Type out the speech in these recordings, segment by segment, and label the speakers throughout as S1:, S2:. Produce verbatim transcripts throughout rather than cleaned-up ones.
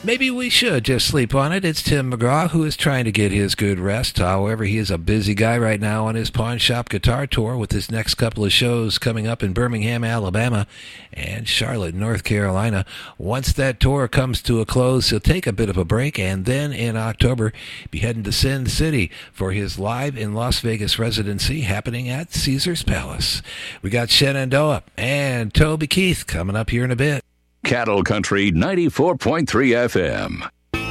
S1: Maybe we should just sleep on it. It's Tim McGraw, who is trying to get his good rest. However, he is a busy guy right now on his Pawn Shop Guitar Tour with his next couple of shows coming up in Birmingham, Alabama and Charlotte, North Carolina. Once that tour comes to a close, he'll take a bit of a break and then in October be heading to Sin City for his live in Las Vegas residency happening at Caesars Palace. We got Shenandoah and Toby Keith coming up here in a bit.
S2: Cattle Country ninety-four point three F M.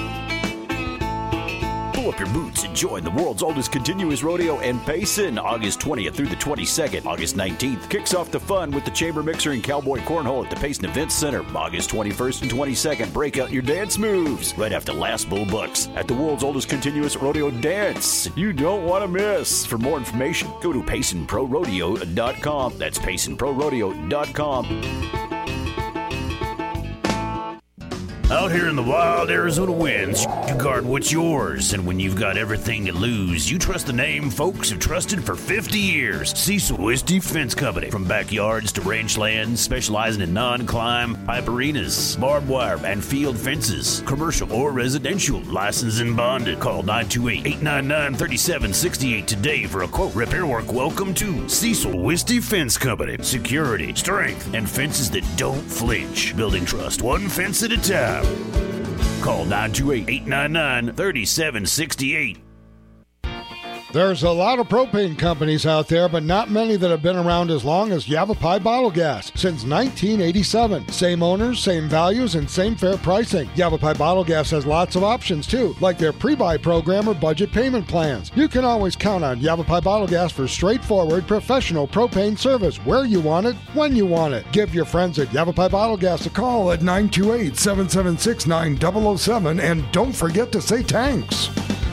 S3: Pull up your boots and join the world's oldest continuous rodeo in Payson, August twentieth through the twenty-second. August nineteenth kicks off the fun with the Chamber Mixer and Cowboy Cornhole at the Payson Events Center. August twenty-first and twenty-second, break out your dance moves right after Last Bull Bucks at the world's oldest continuous rodeo dance. You don't want to miss. For more information, go to Payson Pro Rodeo dot com. That's Payson Pro Rodeo dot com.
S4: Out here in the wild Arizona winds, you guard what's yours. And when you've got everything to lose, you trust the name folks have trusted for fifty years. Cecil Whiskey Fence Company. From backyards to ranch lands, specializing in non-climb, pipe arenas, barbed wire, and field fences. Commercial or residential, licensed and bonded. Call nine two eight, eight nine nine, three seven six eight today for a quote. Repair work. Welcome to Cecil Whiskey Fence Company. Security, strength, and fences that don't flinch. Building trust one fence at a time. Call nine two eight, eight nine nine, three seven six eight.
S5: There's a lot of propane companies out there, but not many that have been around as long as Yavapai Bottle Gas since nineteen eighty-seven. Same owners, same values, and same fair pricing. Yavapai Bottle Gas has lots of options too, like their pre-buy program or budget payment plans. You can always count on Yavapai Bottle Gas for straightforward, professional propane service where you want it, when you want it. Give your friends at Yavapai Bottle Gas a call at nine two eight, seven seven six, nine zero zero seven, and don't forget to say thanks.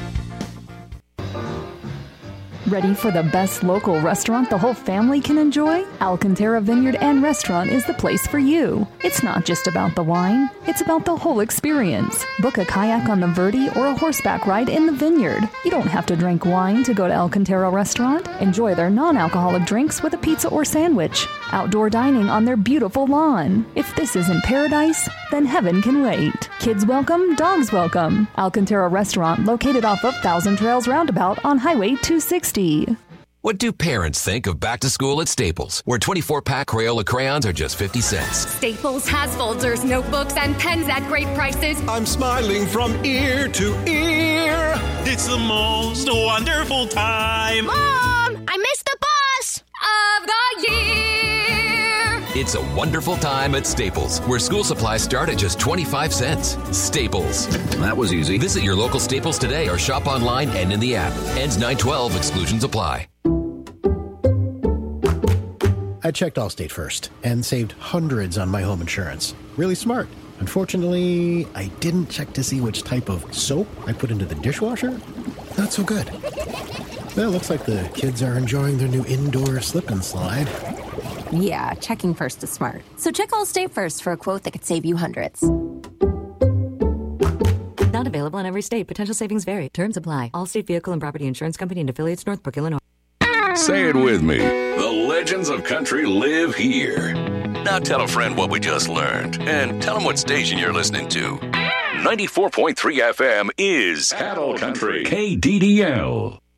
S6: Ready for the best local restaurant the whole family can enjoy? Alcantara Vineyard and Restaurant is the place for you. It's not just about the wine, it's about the whole experience. Book a kayak on the Verde or a horseback ride in the vineyard. You don't have to drink wine to go to Alcantara Restaurant. Enjoy their non-alcoholic drinks with a pizza or sandwich. Outdoor dining on their beautiful lawn. If this isn't paradise, then heaven can wait. Kids welcome, dogs welcome. Alcantara Restaurant, located off of Thousand Trails Roundabout on Highway two sixty.
S7: What do parents think of back to school at Staples, where twenty-four pack Crayola crayons are just fifty cents?
S8: Staples has folders, notebooks, and pens at great prices.
S9: I'm smiling from ear to ear. It's the most wonderful time.
S8: Mom, I missed the bus of the year.
S7: It's a wonderful time at Staples, where school supplies start at just twenty-five cents. Staples.
S2: That was easy.
S7: Visit your local Staples today or shop online and in the app. Ends nine twelve. Exclusions apply.
S10: I checked Allstate first and saved hundreds on my home insurance. Really smart. Unfortunately, I didn't check to see which type of soap I put into the dishwasher. Not so good. Well, it looks like the kids are enjoying their new indoor slip and slide.
S11: Yeah, checking first is smart. So check Allstate first for a quote that could save you hundreds.
S12: Not available in every state. Potential savings vary. Terms apply. Allstate Vehicle and Property Insurance Company and affiliates, Northbrook, Illinois.
S2: Say it with me. The legends of country live here.
S7: Now tell a friend what we just learned, and tell them what station you're listening to.
S2: ninety-four point three F M is Cattle Country. K D D L.